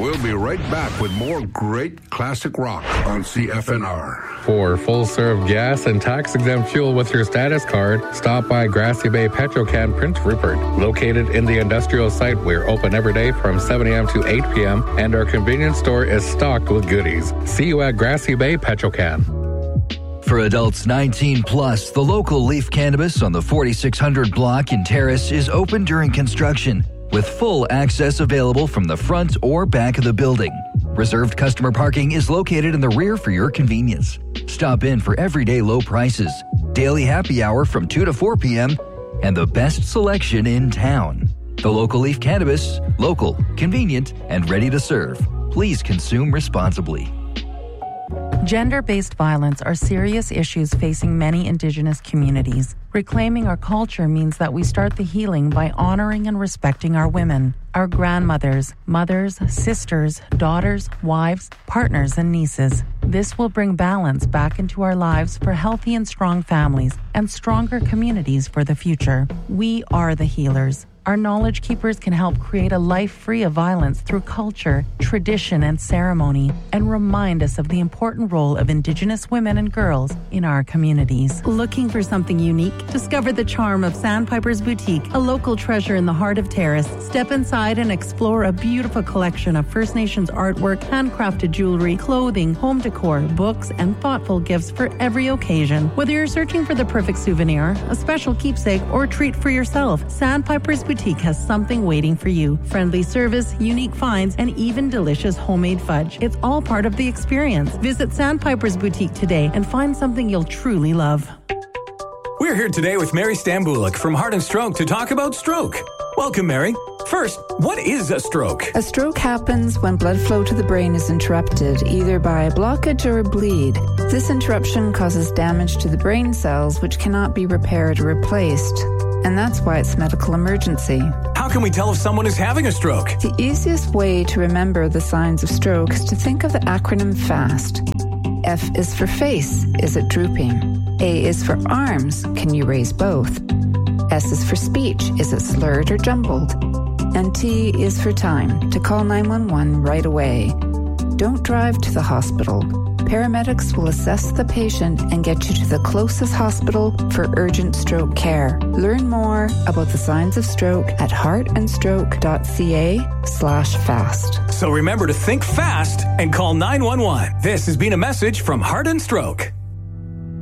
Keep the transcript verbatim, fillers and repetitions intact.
We'll be right back with more great classic rock on C F N R. For full-serve gas and tax-exempt fuel with your status card, stop by Grassy Bay Petrocan Prince Rupert. Located in the industrial site, we're open every day from seven a.m. to eight p.m., and our convenience store is stocked with goodies. See you at Grassy Bay Petrocan. For adults nineteen plus, the local Leaf Cannabis on the forty-six hundred block in Terrace is open during construction, with full access available from the front or back of the building. Reserved customer parking is located in the rear for your convenience. Stop in for everyday low prices, daily happy hour from two to four p.m., and the best selection in town. The local Leaf Cannabis, local, convenient, and ready to serve. Please consume responsibly. Gender-based violence are serious issues facing many Indigenous communities. Reclaiming our culture means that we start the healing by honoring and respecting our women, our grandmothers, mothers, sisters, daughters, wives, partners, and nieces. This will bring balance back into our lives for healthy and strong families and stronger communities for the future. We are the healers. Our knowledge keepers can help create a life free of violence through culture, tradition, and ceremony, and remind us of the important role of Indigenous women and girls in our communities. Looking for something unique? Discover the charm of Sandpiper's Boutique, a local treasure in the heart of Terrace. Step inside and explore a beautiful collection of First Nations artwork, handcrafted jewelry, clothing, home decor, books, and thoughtful gifts for every occasion. Whether you're searching for the perfect souvenir, a special keepsake, or treat for yourself, Sandpiper's Boutique has something waiting for you. Friendly service, unique finds, and even delicious homemade fudge. It's all part of the experience. Visit Sandpiper's Boutique today and find something you'll truly love. We're here today with Mary Stambulik from Heart and Stroke to talk about stroke. Welcome, Mary. First, what is a stroke? A stroke happens when blood flow to the brain is interrupted, either by a blockage or a bleed. This interruption causes damage to the brain cells, which cannot be repaired or replaced. And that's why it's a medical emergency. How can we tell if someone is having a stroke? The easiest way to remember the signs of stroke is to think of the acronym FAST. F is for face. Is it drooping? A is for arms. Can you raise both? S is for speech. Is it slurred or jumbled? And T is for time. To call nine one one right away. Don't drive to the hospital. Paramedics will assess the patient and get you to the closest hospital for urgent stroke care. Learn more about the signs of stroke at heartandstroke.ca slash fast. So remember to think fast and call nine one one. This has been a message from Heart and Stroke.